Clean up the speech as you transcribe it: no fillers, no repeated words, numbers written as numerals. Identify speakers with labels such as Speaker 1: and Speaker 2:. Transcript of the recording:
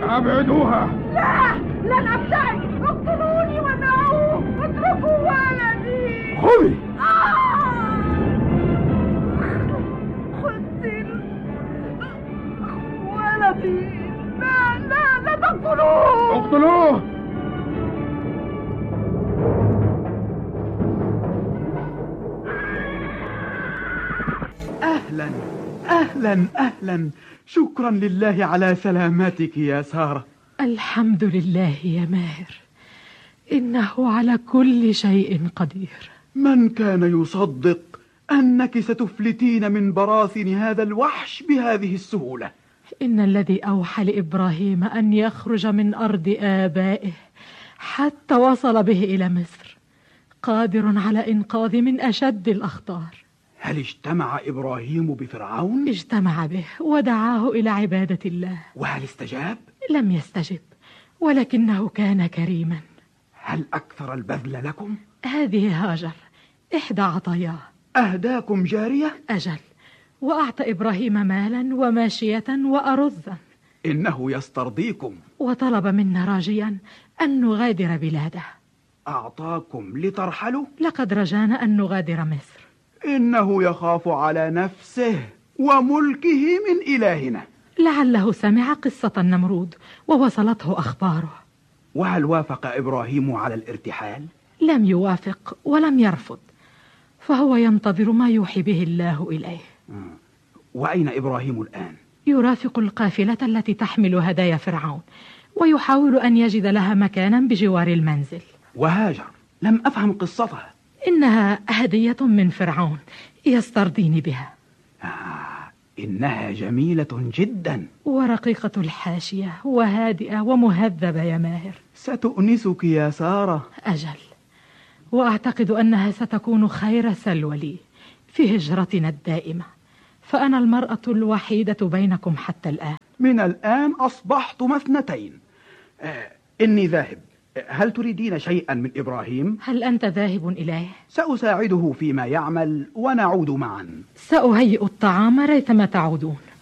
Speaker 1: أبعدوها.
Speaker 2: لا، لن أبتعد. اقتلوني ودعوه. اتركوا ولدي.
Speaker 1: خذي.
Speaker 2: قتل ولدي. لا تقتلوه.
Speaker 1: اقتلوه.
Speaker 3: أهلا أهلا أهلا، شكرا لله على سلامتك يا سارة.
Speaker 4: الحمد لله يا ماهر، إنه على كل شيء قدير.
Speaker 3: من كان يصدق أنك ستفلتين من براثن هذا الوحش بهذه السهولة؟
Speaker 4: إن الذي أوحى لإبراهيم أن يخرج من أرض آبائه حتى وصل به إلى مصر قادر على إنقاذ من أشد الأخطار.
Speaker 3: هل اجتمع إبراهيم بفرعون؟
Speaker 4: اجتمع به ودعاه إلى عبادة الله.
Speaker 3: وهل استجاب؟
Speaker 4: لم يستجب، ولكنه كان كريما.
Speaker 3: هل أكثر البذل لكم؟
Speaker 4: هذه هاجر إحدى عطاياه.
Speaker 3: أهداكم جارية؟
Speaker 4: أجل، وأعطى إبراهيم مالا وماشية وأرزا.
Speaker 3: إنه يسترضيكم.
Speaker 4: وطلب منا راجيا أن نغادر بلاده.
Speaker 3: أعطاكم لترحلوا؟
Speaker 4: لقد رجانا أن نغادر مصر.
Speaker 3: إنه يخاف على نفسه وملكه من إلهنا.
Speaker 4: لعله سمع قصة النمرود ووصلته أخباره.
Speaker 3: وهل وافق إبراهيم على الارتحال؟
Speaker 4: لم يوافق ولم يرفض، فهو ينتظر ما يوحي به الله إليه.
Speaker 3: وأين إبراهيم الآن؟
Speaker 4: يرافق القافلة التي تحمل هدايا فرعون، ويحاول أن يجد لها مكانا بجوار المنزل.
Speaker 3: وهاجر لم أفهم قصتها.
Speaker 4: إنها هدية من فرعون يسترضيني بها.
Speaker 3: إنها جميلة جدا
Speaker 4: ورقيقة الحاشية وهادئة ومهذبة يا ماهر.
Speaker 3: ستؤنسك يا سارة.
Speaker 4: أجل، وأعتقد أنها ستكون خير سلوى لي في هجرتنا الدائمة، فأنا المرأة الوحيدة بينكم حتى الآن.
Speaker 3: من الآن أصبحتم اثنتين. إني ذاهب. هل تريدين شيئا من إبراهيم؟
Speaker 4: هل أنت ذاهب إليه؟
Speaker 3: سأساعده فيما يعمل ونعود معا.
Speaker 4: سأهيئ الطعام ريثما تعودون.